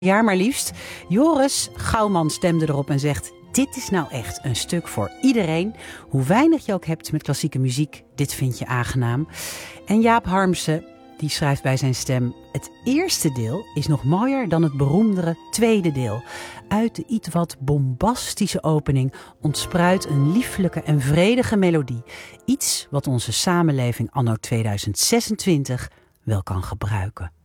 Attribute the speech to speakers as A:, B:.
A: jaar maar liefst. Joris Gouwman stemde erop en zegt: dit is nou echt een stuk voor iedereen. Hoe weinig je ook hebt met klassieke muziek, dit vind je aangenaam. En Jaap Harmsen, die schrijft bij zijn stem: het eerste deel is nog mooier dan het beroemdere tweede deel. Uit de iets wat bombastische opening ontspruit een lieflijke en vredige melodie. Iets wat onze samenleving anno 2026 wel kan gebruiken.